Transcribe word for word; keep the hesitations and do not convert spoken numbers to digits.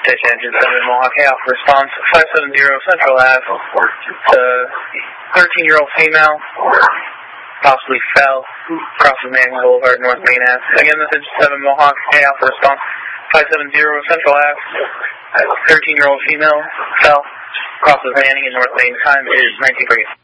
Station Engine seven, Mohawk Hey Alpha response, five seven zero Central Ave, to thirteen-year-old female, possibly fell, across the Manning Boulevard, North Main Ave. Again, message seven, Mohawk Hey Alpha response, five seven zero Central Ave, thirteen-year-old female, fell, across the Manning in North Main. Time is nineteen thirty.